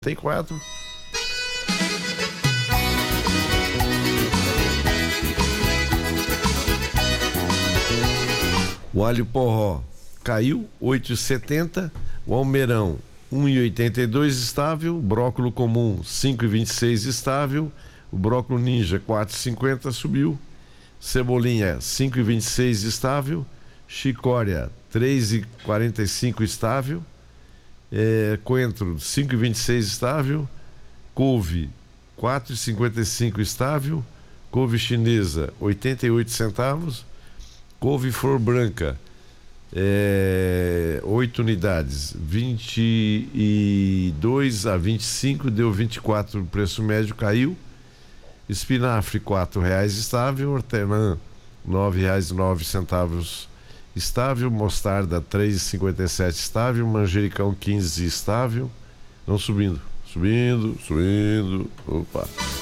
Tem 4. O alho porró caiu 8,70. O almeirão 1,82 estável. Brócolis comum 5,26 estável. O brócolis ninja 4,50 subiu. Cebolinha 5,26 estável. Chicória 3,45 estável. Coentro 5,26 estável. Couve 4,55 estável. Couve chinesa 88 centavos. Couve flor branca 8 unidades, 22 a 25, deu 24, o preço médio caiu. Espinafre R$4 estável. Hortelã R$9,09 estável. Mostarda R$3,57 estável. Manjericão 15 estável. Não subindo. Opa.